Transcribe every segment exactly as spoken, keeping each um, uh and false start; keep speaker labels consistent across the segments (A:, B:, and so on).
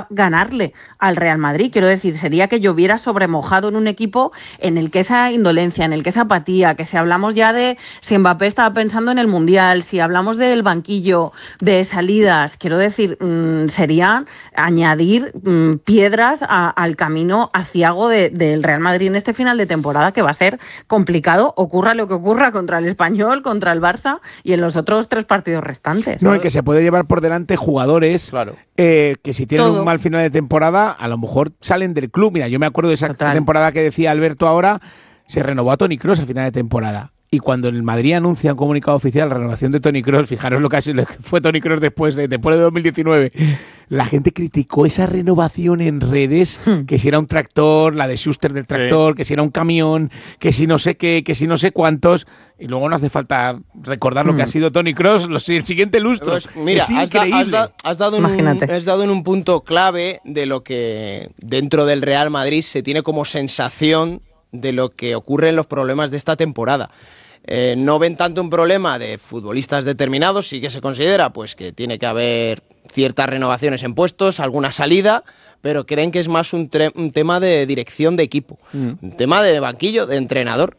A: ganarle al Real Madrid. Quiero decir, sería que lloviera sobre mojado en un equipo en el que esa indolencia, en el que esa apatía, que si hablamos ya de si Mbappé estaba pensando en el Mundial, si hablamos del banquillo, de salidas, quiero decir, mmm, sería añadir mmm, piedras a, al camino aciago de, del Real Madrid en este final de temporada, que va a ser complicado, ocurra lo que ocurra contra el Español, contra el Barça y en los otros tres partidos restantes.
B: No, y que se puede llevar por delante jugadores
C: claro.
B: eh, que si tienen
A: Todo.
B: un mal final de temporada, a lo mejor salen del club. Mira, yo me acuerdo de esa
A: Total.
B: temporada que decía Alberto ahora, se renovó a Toni Kroos a final de temporada. Y cuando en el Madrid anuncia un comunicado oficial la renovación de Toni Kroos, fijaros lo que fue Toni Kroos después, de, después de dos mil diecinueve, la gente criticó esa renovación en redes, hmm. que si era un tractor, la de Schuster del tractor, sí. que si era un camión, que si no sé qué, que si no sé cuántos, y luego no hace falta recordar hmm. lo que ha sido Toni Kroos el siguiente lustro.
C: Pues mira,
B: es
C: has, da, has, da, has, dado en un, has dado en un punto clave de lo que dentro del Real Madrid se tiene como sensación de lo que ocurre en los problemas de esta temporada. Eh, no ven tanto un problema de futbolistas determinados, sí que se considera pues que tiene que haber ciertas renovaciones en puestos, alguna salida, pero creen que es más un, tre- un tema de dirección de equipo, mm. un tema de banquillo, de entrenador.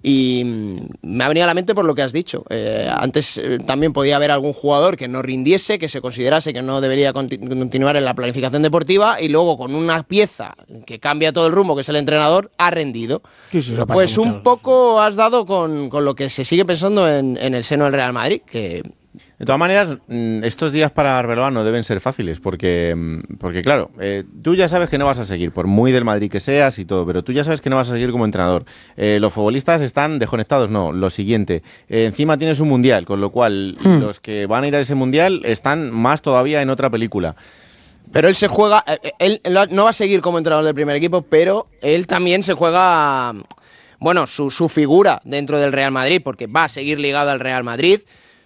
C: Y me ha venido a la mente por lo que has dicho. Eh, antes eh, también podía haber algún jugador que no rindiese, que se considerase que no debería conti- continuar en la planificación deportiva, y luego con una pieza que cambia todo el rumbo, que es el entrenador, ha rendido.
B: Sí, sí, eso pasa
C: pues
B: mucho.
C: Un poco has dado con, con lo que se sigue pensando en, en el seno del Real Madrid, que...
D: De todas maneras, estos días para Arbeloa no deben ser fáciles, porque, porque claro, eh, tú ya sabes que no vas a seguir, por muy del Madrid que seas y todo, pero tú ya sabes que no vas a seguir como entrenador. Eh, los futbolistas están desconectados, no, lo siguiente. Eh, encima tienes un mundial, con lo cual hmm. los que van a ir a ese mundial están más todavía en otra película.
C: Pero él se juega, él, él no va a seguir como entrenador del primer equipo, pero él también se juega, bueno, su, su figura dentro del Real Madrid, porque va a seguir ligado al Real Madrid.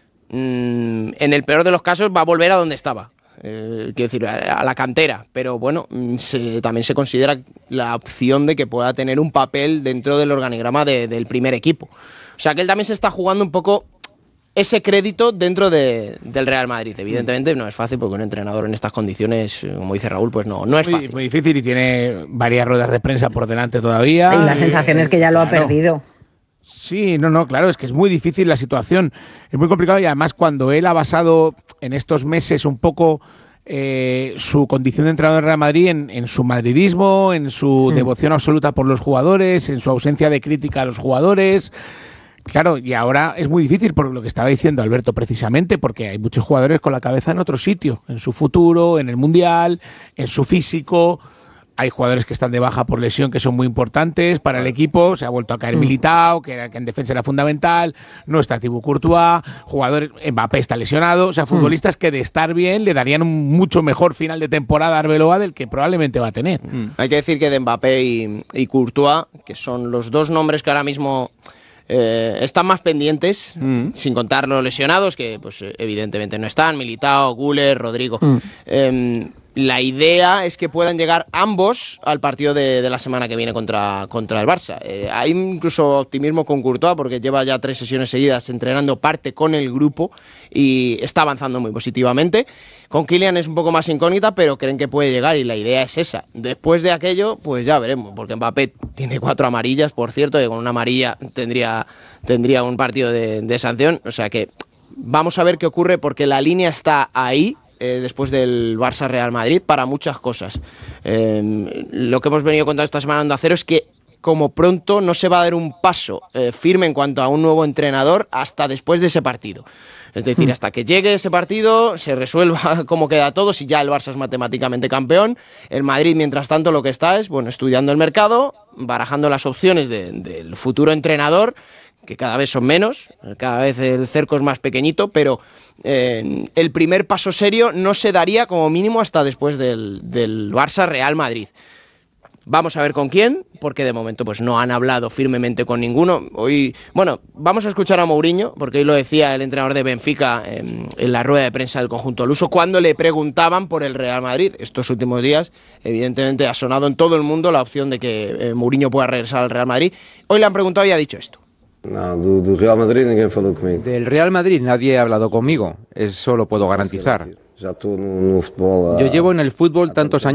C: En el peor de los casos va a volver a donde estaba, eh, quiero decir, a la cantera, pero bueno, se, también se considera la opción de que pueda tener un papel dentro del organigrama de, del primer equipo. O sea que él también se está jugando un poco ese crédito dentro de, del Real Madrid. Evidentemente no es fácil, porque un entrenador en estas condiciones, como dice Raúl, pues no, no es fácil.
B: Muy, muy difícil, y tiene varias ruedas de prensa por delante todavía.
A: Y la sensación es que ya lo ha perdido.
B: Sí, no, no, claro, es que es muy difícil la situación, es muy complicado, y además cuando él ha basado en estos meses un poco eh, su condición de entrenador del Real Madrid en, en su madridismo, en su mm. devoción absoluta por los jugadores, en su ausencia de crítica a los jugadores. Claro, y ahora es muy difícil por lo que estaba diciendo Alberto precisamente, porque hay muchos jugadores con la cabeza en otro sitio, en su futuro, en el Mundial, en su físico. Hay jugadores que están de baja por lesión que son muy importantes para el equipo. Se ha vuelto a caer Militao, que, era, que en defensa era fundamental. No está Thibaut Courtois. Jugadores, Mbappé está lesionado. O sea, futbolistas que de estar bien le darían un mucho mejor final de temporada a Arbeloa del que probablemente va a tener.
C: Mm. Hay que decir que de Mbappé y, y Courtois, que son los dos nombres que ahora mismo eh, están más pendientes, mm. sin contar los lesionados, que pues evidentemente no están, Militao, Güler, Rodrigo. Mm. Eh, La idea es que puedan llegar ambos al partido de, de la semana que viene contra, contra el Barça. Eh, hay incluso optimismo con Courtois, porque lleva ya tres sesiones seguidas entrenando, parte con el grupo y está avanzando muy positivamente. Con Kylian es un poco más incógnita, pero creen que puede llegar, y la idea es esa. Después de aquello, pues ya veremos, porque Mbappé tiene cuatro amarillas, por cierto, y con una amarilla tendría, tendría un partido de, de sanción. O sea que vamos a ver qué ocurre, porque la línea está ahí. Eh, después del Barça-Real Madrid, para muchas cosas. Eh, lo que hemos venido contando esta semana en Onda Cero es que, como pronto, no se va a dar un paso eh, firme en cuanto a un nuevo entrenador hasta después de ese partido. Es decir, hasta que llegue ese partido, se resuelva cómo queda todo, si ya el Barça es matemáticamente campeón. El Madrid, mientras tanto, lo que está es, bueno, estudiando el mercado, barajando las opciones de, del futuro entrenador, que cada vez son menos, cada vez el cerco es más pequeñito, pero eh, el primer paso serio no se daría como mínimo hasta después del, del Barça-Real Madrid. Vamos a ver con quién, porque de momento pues no han hablado firmemente con ninguno. Hoy, bueno, vamos a escuchar a Mourinho, porque hoy lo decía el entrenador de Benfica en, en la rueda de prensa del conjunto luso, cuando le preguntaban por el Real Madrid. Estos últimos días, evidentemente, ha sonado en todo el mundo la opción de que eh, Mourinho pueda regresar al Real Madrid. Hoy le han preguntado y ha dicho esto.
E: No, do, do Real Madrid ninguém falou comigo.
F: Del Real Madrid nadie ha hablado conmigo, eso lo puedo garantizar.
E: Já estou no, no futebol.
F: Yo llevo en el fútbol tantos años